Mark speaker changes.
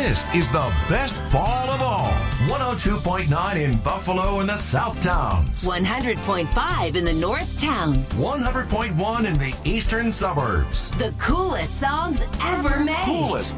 Speaker 1: This is the best fall of all. 102.9 in Buffalo and the South Towns.
Speaker 2: 100.5 in the North Towns.
Speaker 1: 100.1 in the eastern suburbs.
Speaker 2: The coolest songs ever made.
Speaker 1: Coolest